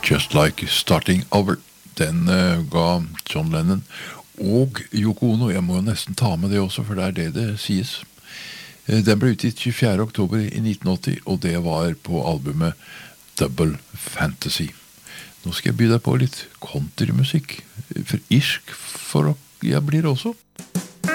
Just Like Starting Over. Den ga John Lennon og Yoko Ono. Jeg må jo nesten ta med det også, for det er det sies. Den ble utgitt 24. oktober i 1980, og det var på albumet Double Fantasy. Nå skal jeg by deg på litt countrymusikk, for irsk for jeg blir også.